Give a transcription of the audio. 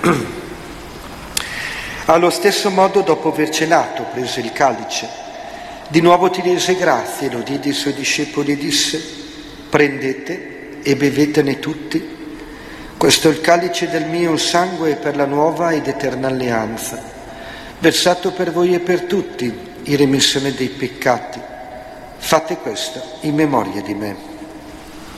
Allo stesso modo, dopo aver cenato, prese il calice. Di nuovo ti rese grazie, lo diede ai suoi discepoli e disse: prendete e bevetene tutti. Questo è il calice del mio sangue per la nuova ed eterna alleanza, versato per voi e per tutti in remissione dei peccati. Fate questo in memoria di me.